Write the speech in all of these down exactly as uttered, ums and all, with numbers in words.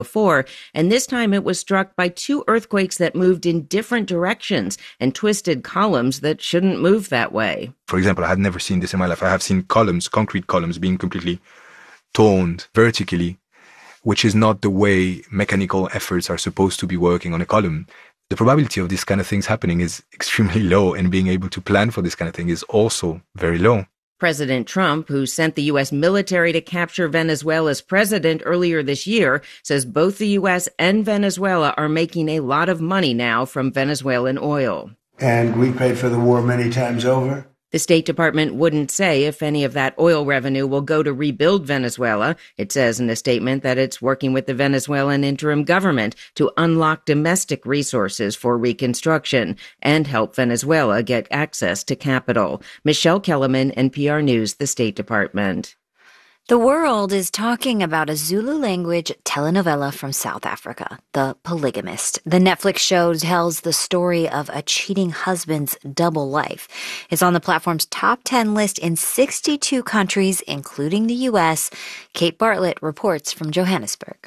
before, and this time it was struck by two earthquakes that moved in different directions and twisted columns that shouldn't move that way. For example, I had never seen this in my life. I have seen columns, concrete columns, being completely torn vertically, which is not the way mechanical efforts are supposed to be working on a column. The probability of this kind of things happening is extremely low, and being able to plan for this kind of thing is also very low. President Trump, who sent the U S military to capture Venezuela's president earlier this year, says both the U S and Venezuela are making a lot of money now from Venezuelan oil. And we paid for the war many times over. The State Department wouldn't say if any of that oil revenue will go to rebuild Venezuela. It says in a statement that it's working with the Venezuelan interim government to unlock domestic resources for reconstruction and help Venezuela get access to capital. Michelle Kellerman, N P R News, the State Department. The world is talking about a Zulu-language telenovela from South Africa, The Polygamist. The Netflix show tells the story of a cheating husband's double life. It's on the platform's top ten list in sixty-two countries, including the U S. Kate Bartlett reports from Johannesburg.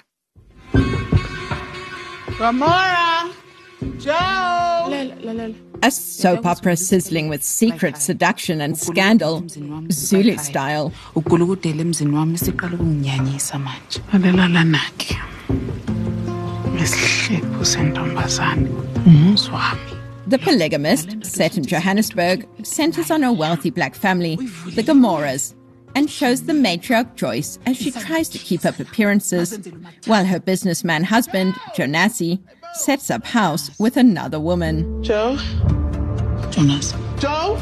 Gamora! Joe! A soap opera sizzling with secret seduction and scandal, Zulu style. The Polygamist, set in Johannesburg, centers on a wealthy black family, the Gamoras, and shows the matriarch Joyce as she tries to keep up appearances, while her businessman husband, Jonasi, sets up house with another woman. Joe? Jonas. Joe?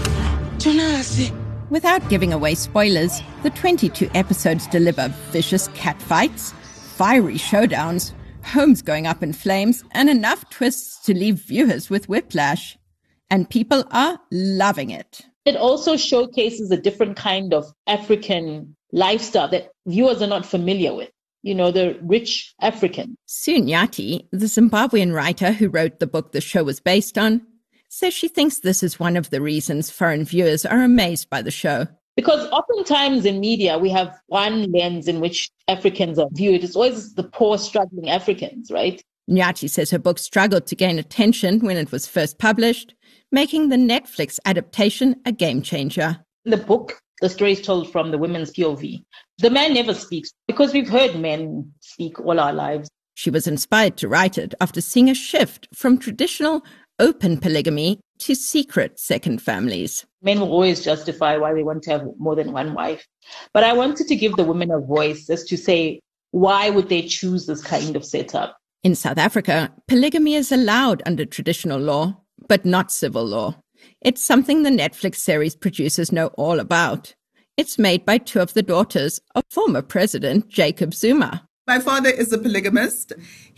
Jonas. Without giving away spoilers, the twenty-two episodes deliver vicious catfights, fiery showdowns, homes going up in flames, and enough twists to leave viewers with whiplash. And people are loving it. It also showcases a different kind of African lifestyle that viewers are not familiar with. You know, the rich African. Sue Nyati, the Zimbabwean writer who wrote the book the show was based on, says she thinks this is one of the reasons foreign viewers are amazed by the show. Because oftentimes in media, we have one lens in which Africans are viewed. It's always the poor, struggling Africans, right? Nyati says her book struggled to gain attention when it was first published, making the Netflix adaptation a game changer. In the book, the story is told from the women's P O V. The man never speaks because we've heard men speak all our lives. She was inspired to write it after seeing a shift from traditional open polygamy to secret second families. Men will always justify why they want to have more than one wife. But I wanted to give the women a voice as to say, why would they choose this kind of setup? In South Africa, polygamy is allowed under traditional law, but not civil law. It's something the Netflix series producers know all about. It's made by two of the daughters of former President Jacob Zuma. My father is a polygamist.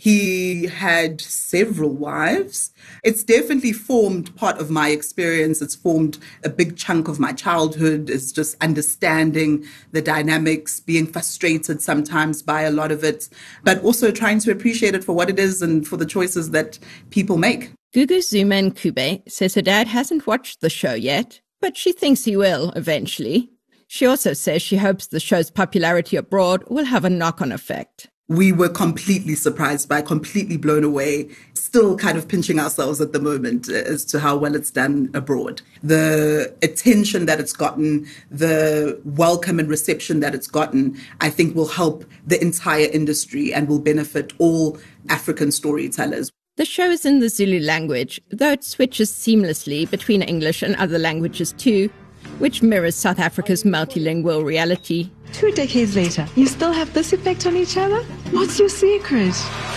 He had several wives. It's definitely formed part of my experience. It's formed a big chunk of my childhood. It's just understanding the dynamics, being frustrated sometimes by a lot of it, but also trying to appreciate it for what it is and for the choices that people make. Gugu Zuma Nkube says her dad hasn't watched the show yet, but she thinks he will eventually. She also says she hopes the show's popularity abroad will have a knock-on effect. We were completely surprised by, completely blown away, still kind of pinching ourselves at the moment as to how well it's done abroad. The attention that it's gotten, the welcome and reception that it's gotten, I think will help the entire industry and will benefit all African storytellers. The show is in the Zulu language, though it switches seamlessly between English and other languages too, which mirrors South Africa's multilingual reality. Two decades later, you still have this effect on each other? What's your secret?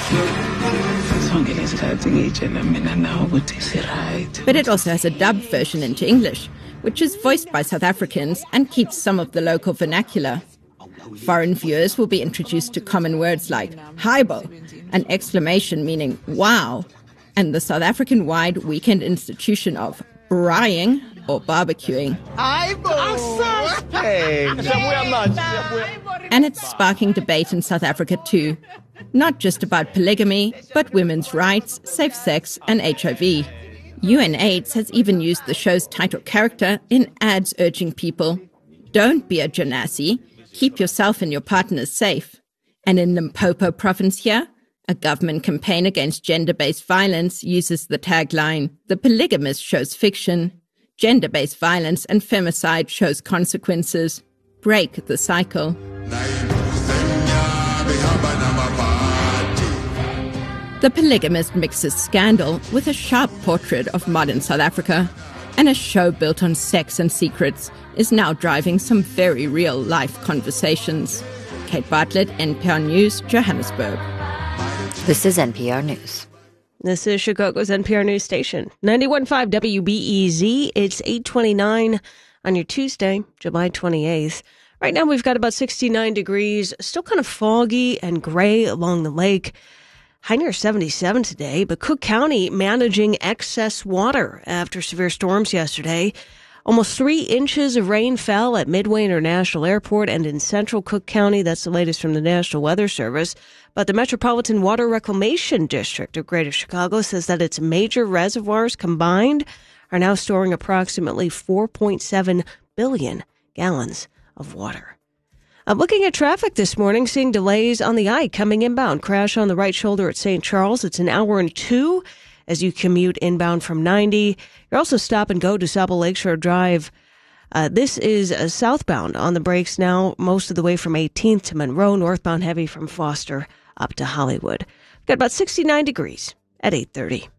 But it also has a dubbed version into English, which is voiced by South Africans and keeps some of the local vernacular. Foreign viewers will be introduced to common words like "Haibo," an exclamation meaning "wow," and the South African-wide weekend institution of braaiing or barbecuing. And it's sparking debate in South Africa too, not just about polygamy, but women's rights, safe sex, and H I V. U N AIDS has even used the show's title character in ads urging people, don't be a Jonasi, keep yourself and your partners safe. And in Limpopo province here, A government campaign against gender-based violence uses the tagline, "The polygamist shows fiction. Gender-based violence and femicide shows consequences. Break the cycle." The Polygamist mixes scandal with a sharp portrait of modern South Africa, and a show built on sex and secrets is now driving some very real-life conversations. Kate Bartlett, N P R News, Johannesburg. This is N P R News. This is Chicago's N P R News Station, ninety-one point five W B E Z. It's eight twenty-nine on your Tuesday, July twenty-eighth. Right now we've got about sixty-nine degrees, still kind of foggy and gray along the lake. High near seventy-seven today, but Cook County managing excess water after severe storms yesterday. Almost three inches of rain fell at Midway International Airport and in central Cook County. That's the latest from the National Weather Service. But the Metropolitan Water Reclamation District of Greater Chicago says that its major reservoirs combined are now storing approximately four point seven billion gallons of water. Uh, looking at traffic this morning, seeing delays on the I coming inbound. Crash on the right shoulder at Saint Charles. It's an hour and two as you commute inbound from ninety. You're also stop and go to Sapple Lakeshore Drive. Uh, this is uh, southbound on the brakes now, most of the way from eighteenth to Monroe, northbound heavy from Foster up to Hollywood. We've got about sixty-nine degrees at eight thirty.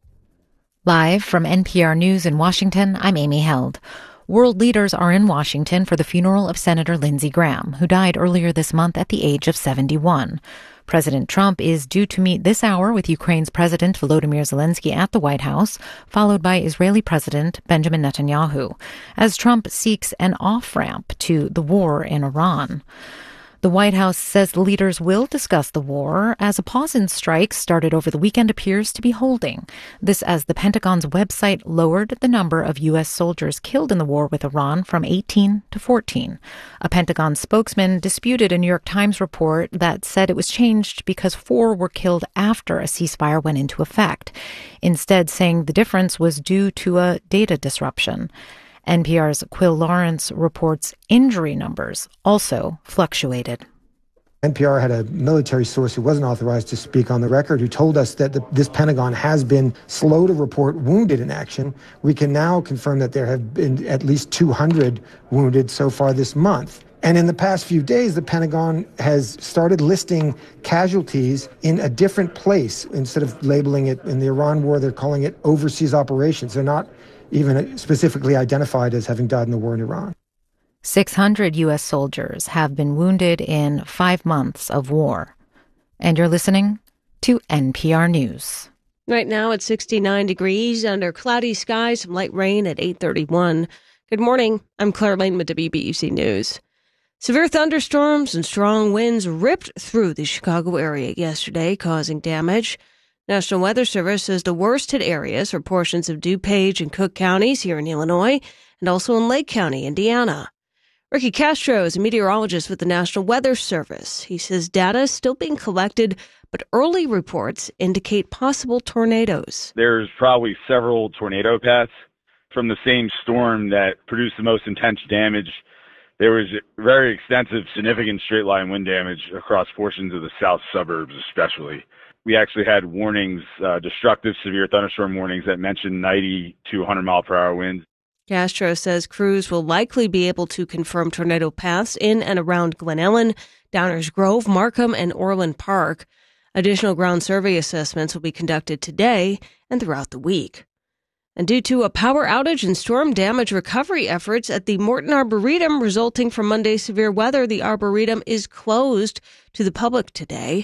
Live from N P R News in Washington, I'm Amy Held. World leaders are in Washington for the funeral of Senator Lindsey Graham, who died earlier this month at the age of seventy-one. President Trump is due to meet this hour with Ukraine's President Volodymyr Zelensky at the White House, followed by Israeli President Benjamin Netanyahu, as Trump seeks an off-ramp to the war in Iran. The White House says the leaders will discuss the war as a pause in strikes started over the weekend appears to be holding. This as the Pentagon's website lowered the number of U S soldiers killed in the war with Iran from eighteen to fourteen. A Pentagon spokesman disputed a New York Times report that said it was changed because four were killed after a ceasefire went into effect, instead saying the difference was due to a data disruption. N P R's Quill Lawrence reports injury numbers also fluctuated. N P R had a military source who wasn't authorized to speak on the record who told us that the, this Pentagon has been slow to report wounded in action. We can now confirm that there have been at least two hundred wounded so far this month. And in the past few days, the Pentagon has started listing casualties in a different place. Instead of labeling it in the Iran war, they're calling it overseas operations. They're not even specifically identified as having died in the war in Iran. six hundred U S soldiers have been wounded in five months of war. And you're listening to N P R News. Right now it's sixty-nine degrees under cloudy skies, some light rain at eight thirty-one. Good morning. I'm Claire Lane with W B E Z News. Severe thunderstorms and strong winds ripped through the Chicago area yesterday, causing damage. National Weather Service says the worst hit areas are portions of DuPage and Cook counties here in Illinois and also in Lake County, Indiana. Ricky Castro is a meteorologist with the National Weather Service. He says data is still being collected, but early reports indicate possible tornadoes. There's probably several tornado paths from the same storm that produced the most intense damage. There was very extensive, significant straight-line wind damage across portions of the south suburbs especially. We actually had warnings, uh, destructive severe thunderstorm warnings that mentioned ninety to one hundred mile per hour winds. Castro says crews will likely be able to confirm tornado paths in and around Glen Ellen, Downers Grove, Markham, and Orland Park. Additional ground survey assessments will be conducted today and throughout the week. And due to a power outage and storm damage recovery efforts at the Morton Arboretum resulting from Monday's severe weather, the Arboretum is closed to the public today.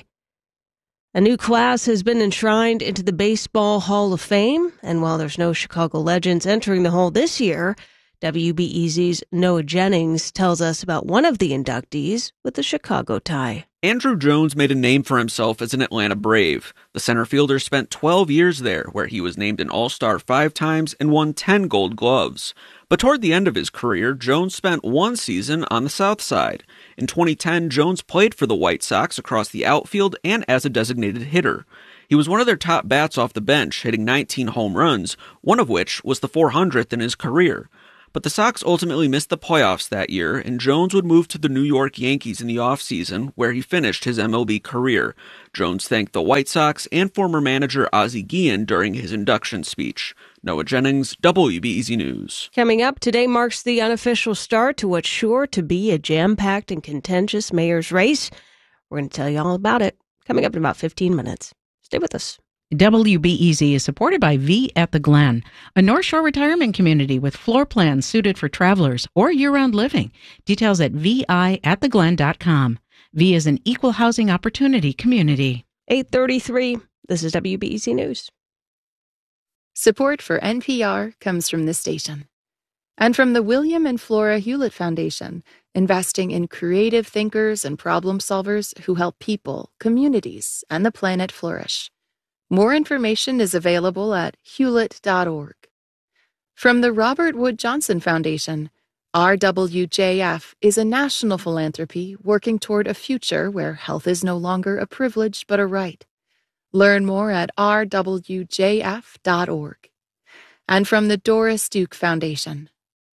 A new class has been enshrined into the Baseball Hall of Fame, and while there's no Chicago legends entering the hall this year, W B E Z's Noah Jennings tells us about one of the inductees with the Chicago tie. Andruw Jones made a name for himself as an Atlanta Brave. The center fielder spent twelve years there, where he was named an All-Star five times and won ten Gold Gloves. But toward the end of his career, Jones spent one season on the South Side. In twenty ten, Jones played for the White Sox across the outfield and as a designated hitter. He was one of their top bats off the bench, hitting nineteen home runs, one of which was the four hundredth in his career. But the Sox ultimately missed the playoffs that year, and Jones would move to the New York Yankees in the offseason, where he finished his M L B career. Jones thanked the White Sox and former manager Ozzie Guillen during his induction speech. Noah Jennings, W B E Z News. Coming up, today marks the unofficial start to what's sure to be a jam-packed and contentious mayor's race. We're going to tell you all about it coming up in about fifteen minutes. Stay with us. W B E Z is supported by V at the Glen, a North Shore retirement community with floor plans suited for travelers or year-round living. Details at v i at the glen dot com. V is an equal housing opportunity community. eight thirty-three, this is W B E Z News. Support for N P R comes from this station and from the William and Flora Hewlett Foundation, investing in creative thinkers and problem solvers who help people, communities, and the planet flourish. More information is available at hewlett dot org. From the Robert Wood Johnson Foundation, R W J F is a national philanthropy working toward a future where health is no longer a privilege but a right. Learn more at r w j f dot org. And from the Doris Duke Foundation.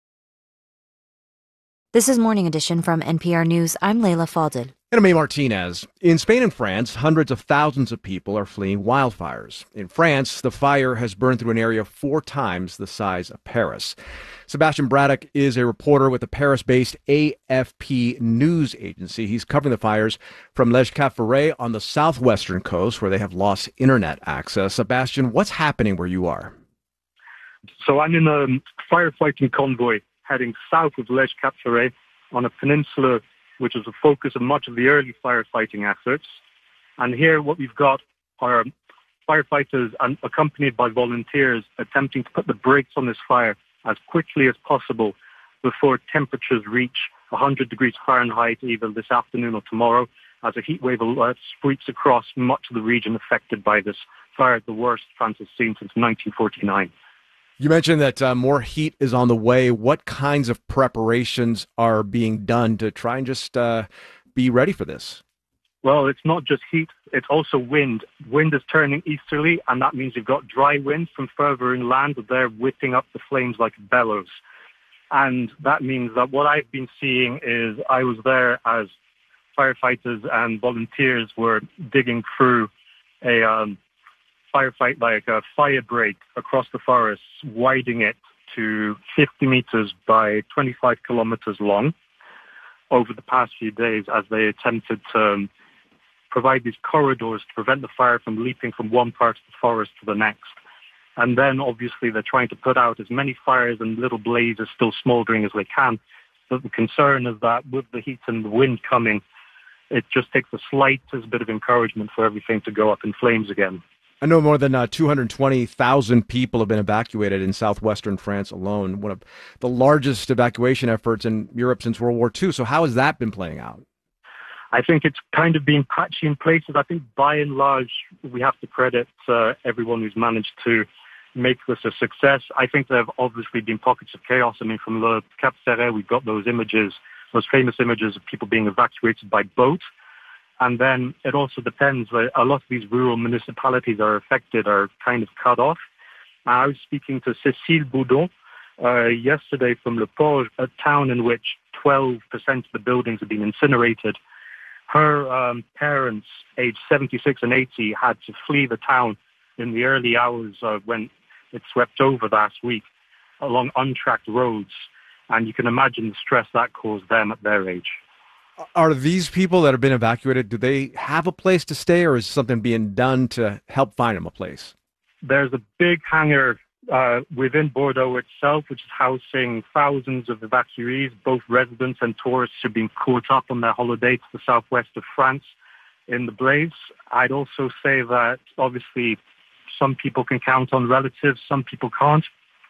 This is Morning Edition from N P R News. I'm Leila Fadel. And I'm A. Martinez. In Spain and France, hundreds of thousands of people are fleeing wildfires. In France, the fire has burned through an area four times the size of Paris. Sebastian Braddock is a reporter with the Paris-based A F P news agency. He's covering the fires from Les Cap-Ferret on the southwestern coast, where they have lost internet access. Sebastian, what's happening where you are? So I'm in a firefighting convoy heading south of Les Cap-Ferret on a peninsula which is the focus of much of the early firefighting efforts. And here what we've got are firefighters and accompanied by volunteers attempting to put the brakes on this fire as quickly as possible before temperatures reach one hundred degrees Fahrenheit either this afternoon or tomorrow, as a heat wave alert sweeps across much of the region affected by this fire, the worst France has seen since nineteen forty-nine. You mentioned that uh, more heat is on the way. What kinds of preparations are being done to try and just uh, be ready for this? Well, it's not just heat, it's also wind. Wind is turning easterly, and that means you've got dry winds from further inland. They're whipping up the flames like bellows. And that means that what I've been seeing is I was there as firefighters and volunteers were digging through a um, firefight, like a fire break across the forest, widening it to fifty meters by twenty-five kilometers long over the past few days as they attempted to um, provide these corridors to prevent the fire from leaping from one part of the forest to the next. And then obviously they're trying to put out as many fires and little blazes still smoldering as they can. But the concern is that with the heat and the wind coming, it just takes the slightest bit of encouragement for everything to go up in flames again. I know more than uh, two hundred twenty thousand people have been evacuated in southwestern France alone, one of the largest evacuation efforts in Europe since World War Two. So how has that been playing out? I think it's kind of been patchy in places. I think by and large, we have to credit uh, everyone who's managed to make this a success. I think there have obviously been pockets of chaos. I mean, from Le Cap Ferret, we've got those images, those famous images of people being evacuated by boat. And then it also depends. A lot of these rural municipalities are affected, are kind of cut off. I was speaking to Cécile Boudon uh, yesterday from Le Porge, a town in which twelve percent of the buildings have been incinerated. Her um, parents, aged seventy-six and eighty, had to flee the town in the early hours uh, when it swept over last week along untracked roads. And you can imagine the stress that caused them at their age. Are these people that have been evacuated, do they have a place to stay, or is something being done to help find them a place? There's a big hangar uh, within Bordeaux itself, which is housing thousands of evacuees, both residents and tourists who have been caught up on their holiday to the southwest of France in the blaze. I'd also say that obviously some people can count on relatives, some people can't.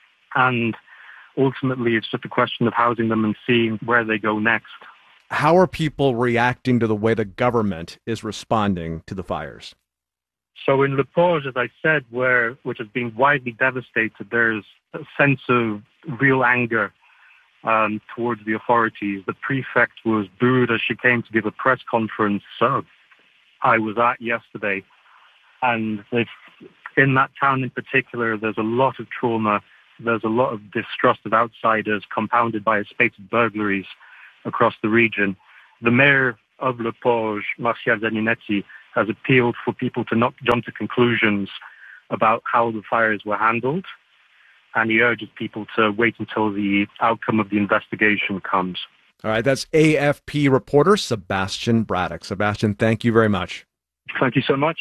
And ultimately, it's just a question of housing them and seeing where they go next. How are people reacting to the way the government is responding to the fires? So in Le Porge, as I said, where which has been widely devastated, there's a sense of real anger um, towards the authorities. The prefect was booed as she came to give a press conference uh, I was at yesterday. And in that town in particular, there's a lot of trauma there's a lot of distrust of outsiders compounded by a spate of burglaries across the region. The mayor of Le Porge, Martial Zaninetti, has appealed for people to not jump to conclusions about how the fires were handled, and he urges people to wait until the outcome of the investigation comes. All right, that's A F P reporter Sebastian Braddock. Sebastian, thank you very much. Thank you so much.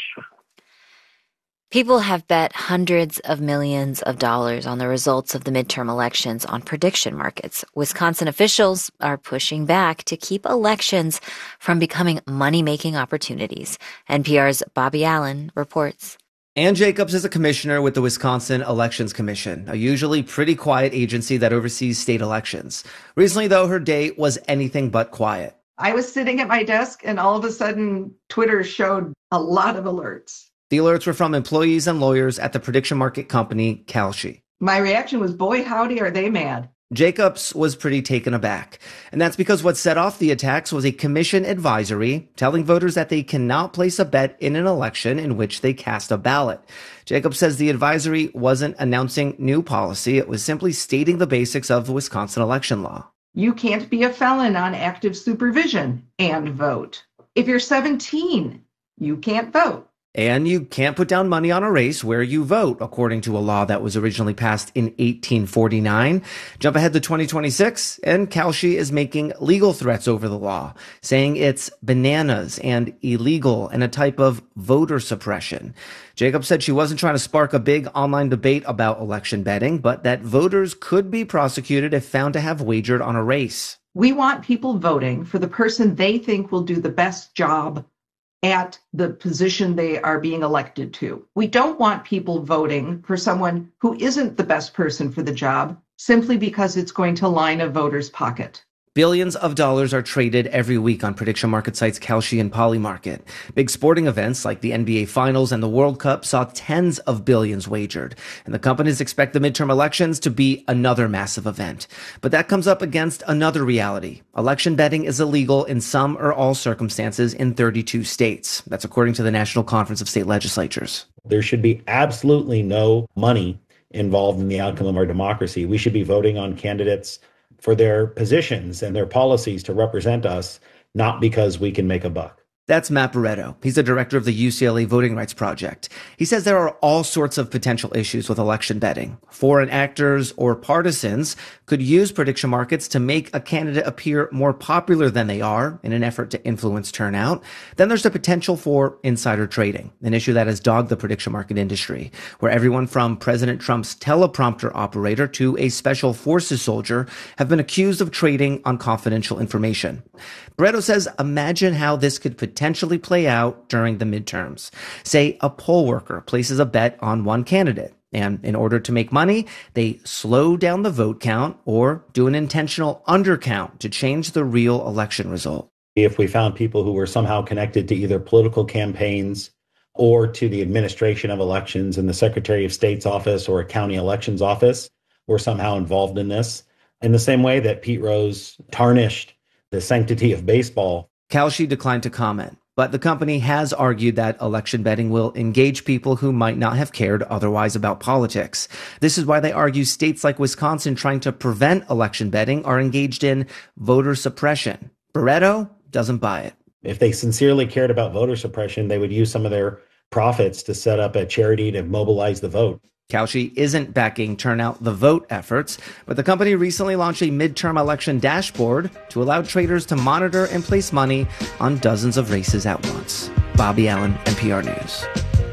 People have bet hundreds of millions of dollars on the results of the midterm elections on prediction markets. Wisconsin officials are pushing back to keep elections from becoming money-making opportunities. N P R's Bobby Allen reports. Ann Jacobs is a commissioner with the Wisconsin Elections Commission, a usually pretty quiet agency that oversees state elections. Recently, though, her day was anything but quiet. I was sitting at my desk and all of a sudden, Twitter showed a lot of alerts. The alerts were from employees and lawyers at the prediction market company Kalshi. My reaction was, boy, howdy, are they mad. Jacobs was pretty taken aback. And that's because what set off the attacks was a commission advisory telling voters that they cannot place a bet in an election in which they cast a ballot. Jacobs says the advisory wasn't announcing new policy. It was simply stating the basics of the Wisconsin election law. You can't be a felon on active supervision and vote. If you're seventeen, you can't vote. And you can't put down money on a race where you vote, according to a law that was originally passed in eighteen forty-nine. Jump ahead to twenty twenty-six, and Kalshi is making legal threats over the law, saying it's bananas and illegal and a type of voter suppression. Jacobs said she wasn't trying to spark a big online debate about election betting, but that voters could be prosecuted if found to have wagered on a race. We want people voting for the person they think will do the best job at the position they are being elected to. We don't want people voting for someone who isn't the best person for the job simply because it's going to line a voter's pocket. Billions of dollars are traded every week on prediction market sites Kalshi and Polymarket. Big sporting events like the N B A Finals and the World Cup saw tens of billions wagered, and the companies expect the midterm elections to be another massive event. But that comes up against another reality. Election betting is illegal in some or all circumstances in thirty-two states. That's according to the National Conference of State Legislatures. There should be absolutely no money involved in the outcome of our democracy. We should be voting on candidates for their positions and their policies to represent us, not because we can make a buck. That's Matt Barreto. He's the director of the U C L A Voting Rights Project. He says there are all sorts of potential issues with election betting. Foreign actors or partisans could use prediction markets to make a candidate appear more popular than they are in an effort to influence turnout. Then there's the potential for insider trading, an issue that has dogged the prediction market industry, where everyone from President Trump's teleprompter operator to a special forces soldier have been accused of trading on confidential information. Barreto says, imagine how this could potentially play out during the midterms. Say a poll worker places a bet on one candidate, and in order to make money, they slow down the vote count or do an intentional undercount to change the real election result. If we found people who were somehow connected to either political campaigns or to the administration of elections in the Secretary of State's office or a county elections office were somehow involved in this, in the same way that Pete Rose tarnished the sanctity of baseball. Kalshi declined to comment, but the company has argued that election betting will engage people who might not have cared otherwise about politics. This is why they argue states like Wisconsin trying to prevent election betting are engaged in voter suppression. Barreto doesn't buy it. If they sincerely cared about voter suppression, they would use some of their profits to set up a charity to mobilize the vote. Kalshi isn't backing Turn Out the Vote efforts, but the company recently launched a midterm election dashboard to allow traders to monitor and place money on dozens of races at once. Bobby Allen, N P R News.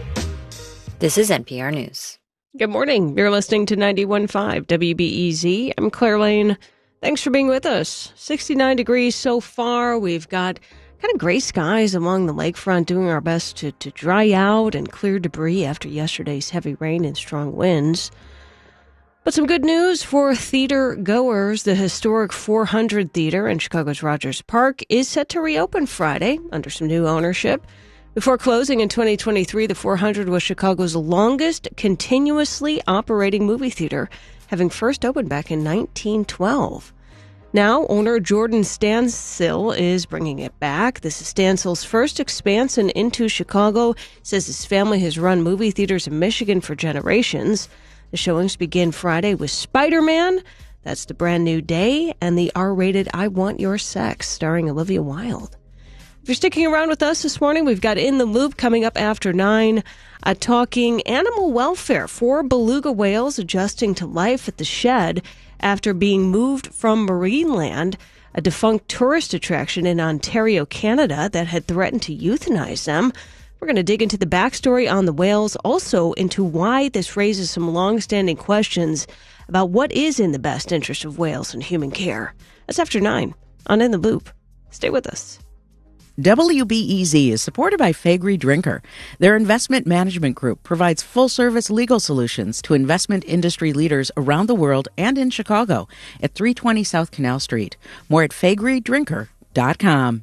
This is N P R News. Good morning. You're listening to ninety-one point five W B E Z. I'm Claire Lane. Thanks for being with us. sixty-nine degrees so far. We've got kind of gray skies along the lakefront, doing our best to, to dry out and clear debris after yesterday's heavy rain and strong winds. But some good news for theater goers. The historic four hundred Theater in Chicago's Rogers Park is set to reopen Friday under some new ownership. Before closing in twenty twenty-three, the four hundred was Chicago's longest continuously operating movie theater, having first opened back in nineteen twelve. Now, owner Jordan Stansill is bringing it back. This is Stansill's first expansion into Chicago. Says his family has run movie theaters in Michigan for generations. The showings begin Friday with Spider-Man. That's the brand new day, and the R-rated I Want Your Sex, starring Olivia Wilde. If you're sticking around with us this morning, we've got In the Loop coming up after nine, uh, talking animal welfare. Four beluga whales adjusting to life at the shed after being moved from Marineland, a defunct tourist attraction in Ontario, Canada, that had threatened to euthanize them. We're going to dig into the backstory on the whales, also into why this raises some long-standing questions about what is in the best interest of whales and human care. That's after nine on In the Loop. Stay with us. W B E Z is supported by Faegre Drinker. Their investment management group provides full-service legal solutions to investment industry leaders around the world and in Chicago at three twenty South Canal Street. More at faegre drinker dot com.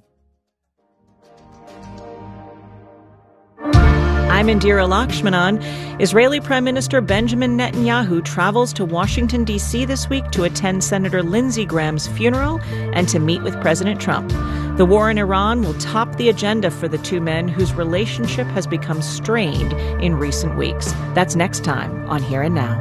I'm Indira Lakshmanan. Israeli Prime Minister Benjamin Netanyahu travels to Washington, D C this week to attend Senator Lindsey Graham's funeral and to meet with President Trump. The war in Iran will top the agenda for the two men whose relationship has become strained in recent weeks. That's next time on Here and Now.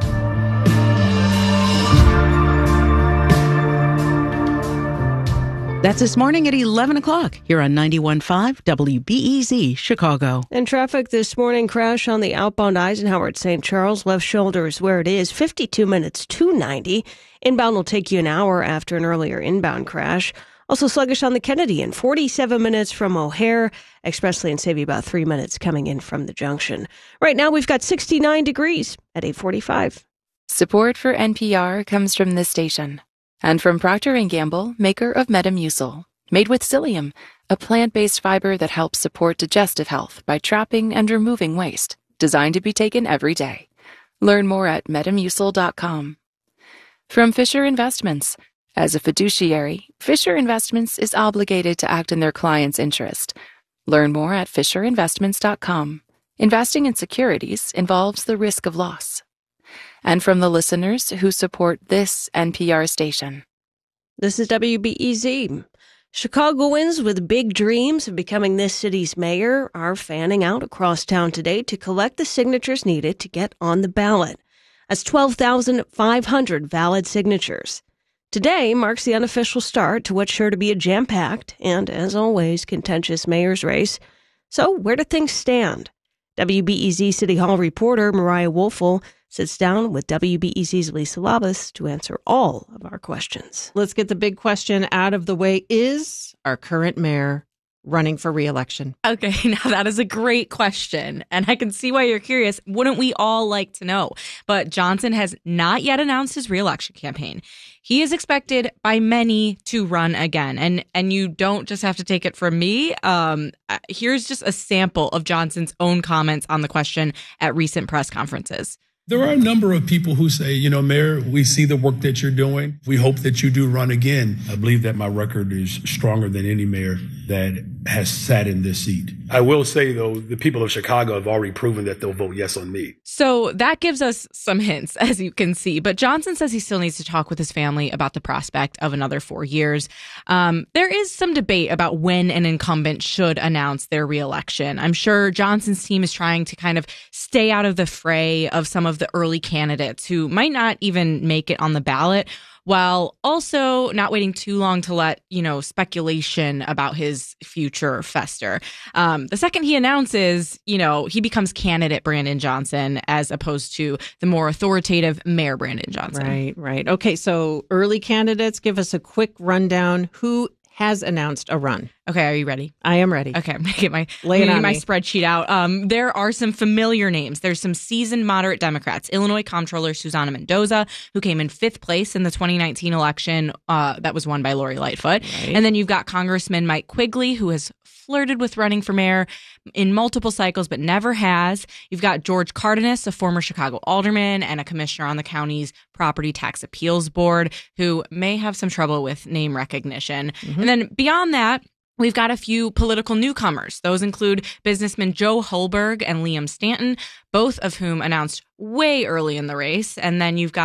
That's this morning at eleven o'clock here on ninety-one point five W B E Z Chicago. In traffic this morning, crash on the outbound Eisenhower at Saint Charles. Left shoulder is where it is, fifty-two minutes to ninety. Inbound will take you an hour after an earlier inbound crash. Also sluggish on the Kennedy in forty-seven minutes from O'Hare. Express lane save you about three minutes coming in from the junction. Right now we've got sixty-nine degrees at eight forty-five. Support for N P R comes from this station. And from Procter and Gamble, maker of Metamucil. Made with psyllium, a plant-based fiber that helps support digestive health by trapping and removing waste. Designed to be taken every day. Learn more at metamucil dot com. From Fisher Investments. As a fiduciary, Fisher Investments is obligated to act in their client's interest. Learn more at fisher investments dot com. Investing in securities involves the risk of loss. And from the listeners who support this N P R station. This is W B E Z. Chicagoans with big dreams of becoming this city's mayor are fanning out across town today to collect the signatures needed to get on the ballot. That's twelve thousand five hundred valid signatures. Today marks the unofficial start to what's sure to be a jam-packed and, as always, contentious mayor's race. So where do things stand? W B E Z City Hall reporter Mariah Woelfel sits down with W B E Z's Lisa Labus to answer all of our questions. Let's get the big question out of the way. Is our current mayor running for re-election? Okay, now that is a great question, and I can see why you're curious. Wouldn't we all like to know? But Johnson has not yet announced his re-election campaign. He is expected by many to run again, and and you don't just have to take it from me. Um, here's just a sample of Johnson's own comments on the question at recent press conferences. There are a number of people who say, you know, Mayor, we see the work that you're doing. We hope that you do run again. I believe that my record is stronger than any mayor that has sat in this seat. I will say, though, the people of Chicago have already proven that they'll vote yes on me. So that gives us some hints, as you can see. But Johnson says he still needs to talk with his family about the prospect of another four years. Um, there is some debate about when an incumbent should announce their reelection. I'm sure Johnson's team is trying to kind of stay out of the fray of some of the early candidates who might not even make it on the ballot, while also not waiting too long to let, you know, speculation about his future fester. Um, the second he announces, you know, he becomes candidate Brandon Johnson as opposed to the more authoritative Mayor Brandon Johnson. Right, right. Okay, so early candidates, give us a quick rundown. Who has announced a run? Okay, are you ready? I am ready. Okay, I'm going to get my, Lay it on my me. spreadsheet out. Um, there are some familiar names. There's some seasoned moderate Democrats. Illinois Comptroller Susana Mendoza, who came in fifth place in the twenty nineteen election uh, that was won by Lori Lightfoot. Right. And then you've got Congressman Mike Quigley, who has flirted with running for mayor in multiple cycles, but never has. You've got George Cardenas, a former Chicago alderman and a commissioner on the county's Property Tax Appeals Board, who may have some trouble with name recognition. Mm-hmm. And then beyond that, we've got a few political newcomers. Those include businessmen Joe Holberg and Liam Stanton, both of whom announced way early in the race. And then you've got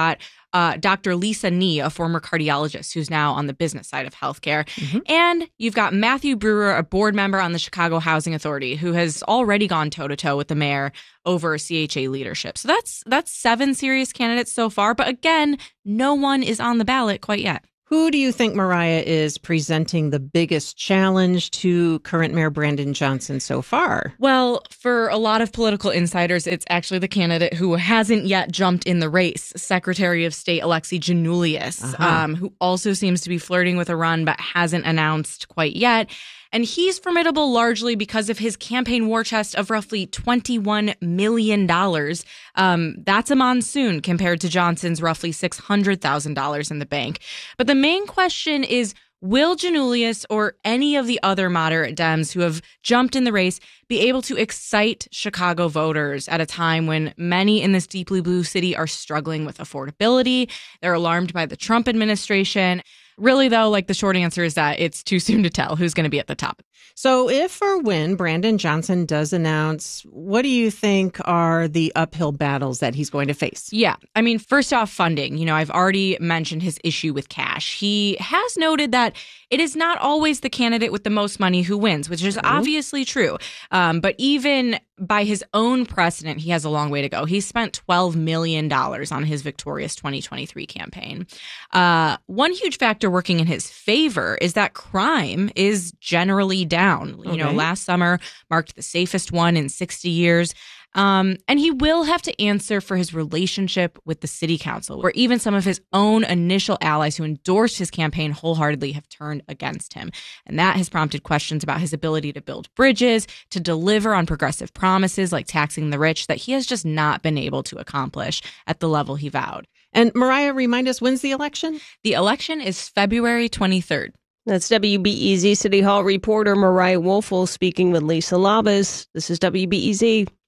uh, Doctor Lisa Nee, a former cardiologist who's now on the business side of healthcare. Mm-hmm. And you've got Matthew Brewer, a board member on the Chicago Housing Authority, who has already gone toe-to-toe with the mayor over C H A leadership. So that's that's seven serious candidates so far. But again, no one is on the ballot quite yet. Who do you think, Mariah, is presenting the biggest challenge to current Mayor Brandon Johnson so far? Well, for a lot of political insiders, it's actually the candidate who hasn't yet jumped in the race, Secretary of State Alexi Giannoulias, uh-huh. um, who also seems to be flirting with a run but hasn't announced quite yet. And he's formidable largely because of his campaign war chest of roughly twenty-one million dollars. Um, that's a monsoon compared to Johnson's roughly six hundred thousand dollars in the bank. But the main question is, will Giannoulias or any of the other moderate Dems who have jumped in the race be able to excite Chicago voters at a time when many in this deeply blue city are struggling with affordability? They're alarmed by the Trump administration. Really, though, like the short answer is that it's too soon to tell who's going to be at the top. So if or when Brandon Johnson does announce, what do you think are the uphill battles that he's going to face? Yeah. I mean, first off, funding. You know, I've already mentioned his issue with cash. He has noted that it is not always the candidate with the most money who wins, which is mm-hmm. obviously true. Um, but even by his own precedent, he has a long way to go. He spent twelve million dollars on his victorious twenty twenty-three campaign. Uh, one huge factor working in his favor is that crime is generally down. Okay. You know, last summer marked the safest one in sixty years. Um, and he will have to answer for his relationship with the city council, where even some of his own initial allies who endorsed his campaign wholeheartedly have turned against him. And that has prompted questions about his ability to build bridges, to deliver on progressive promises like taxing the rich that he has just not been able to accomplish at the level he vowed. And Mariah, remind us, when's the election? The election is February twenty-third. That's W B E Z City Hall reporter Mariah Woelfel speaking with Lisa Labus. This is W B E Z.